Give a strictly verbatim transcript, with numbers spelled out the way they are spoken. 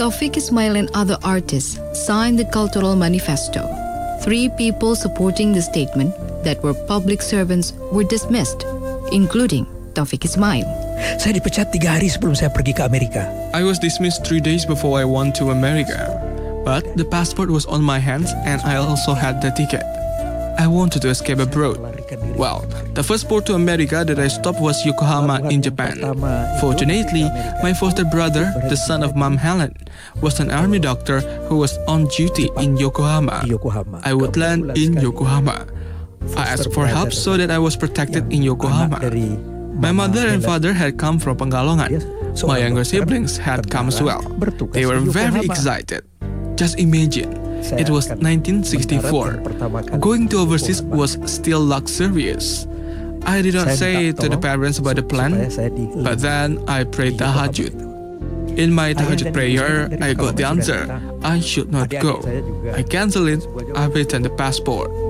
Taufik Ismail and other artists signed the Cultural Manifesto. Three people supporting the statement that were public servants were dismissed, including Taufik Ismail. Saya dipecat tiga hari sebelum saya pergi ke Amerika. I was dismissed three days before I went to America. But the passport was on my hands and I also had the ticket. I wanted to escape abroad. Well, the first port to America that I stopped was Yokohama in Japan. Fortunately, my foster brother, the son of Mom Helen, was an army doctor who was on duty in Yokohama. I would land in Yokohama. I asked for help so that I was protected in Yokohama. My mother and father had come from Pekalongan. My younger siblings had come as well. They were very excited. Just imagine, it was nineteen sixty-four. Going to overseas was still luxurious. I did not say to the parents about the plan, but then I prayed tahajud. In my tahajud prayer, I got the answer. I should not go. I cancelled it. I returned the passport.